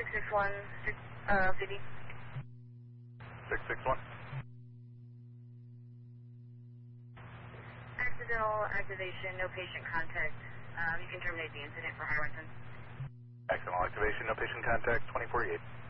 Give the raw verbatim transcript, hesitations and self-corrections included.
six six one, uh, Vivi. six six one. Accidental activation, no patient contact. Um, you can terminate the incident for Highwayton. Accidental activation, no patient contact, twenty forty-eight.